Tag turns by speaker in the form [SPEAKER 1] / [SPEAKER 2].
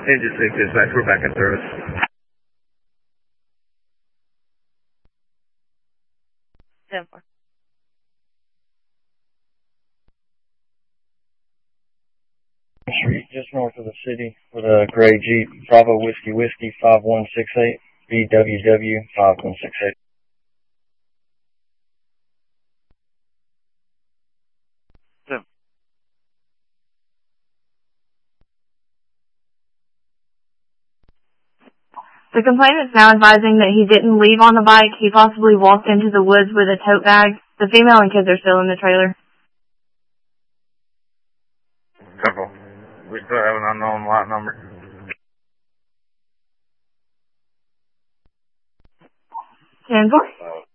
[SPEAKER 1] Engine 6 dispatch, we're back in service.
[SPEAKER 2] Street, just north of the city, with a gray Jeep, Bravo Whiskey Whiskey 5168, BWW 5168.
[SPEAKER 3] The complainant is now advising that he didn't leave on the bike. He possibly walked into the woods with a tote bag. The female and kids are still in the trailer.
[SPEAKER 1] Simple. We still have an unknown lot number.
[SPEAKER 3] 10-4.